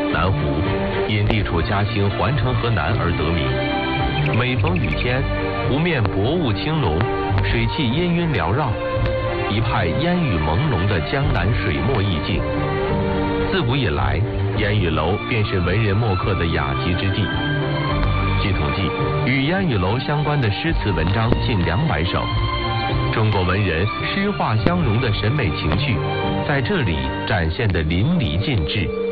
南湖因地处嘉兴环城河南而得名。每逢雨天，湖面薄雾轻浓，水汽氤氲缭绕，一派烟雨朦胧的江南水墨意境。自古以来，烟雨楼便是文人墨客的雅集之地。据统计，与烟雨楼相关的诗词文章近200首。中国文人诗画相融的审美情趣，在这里展现得淋漓尽致。